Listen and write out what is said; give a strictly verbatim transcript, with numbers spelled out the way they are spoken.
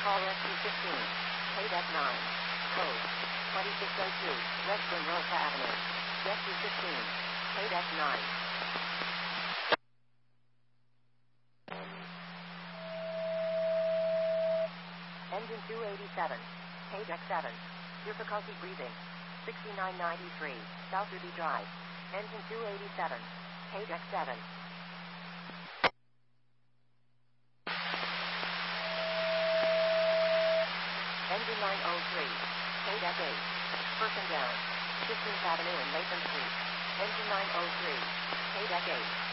call Rescue fifteen. Paydeck nine. Code twenty-six oh two, West Monroe Avenue. Rescue fifteen. Paydeck nine. Engine two eighty-seven. Paydeck seven. Difficulty breathing. sixty-nine ninety-three, South Ruby Drive. Engine two eighty-seven. Paydeck seven. Engine nine oh three. Paydeck eight. Person down. fifteenth Avenue and Latham Street. Engine nine oh three. Paydeck eight.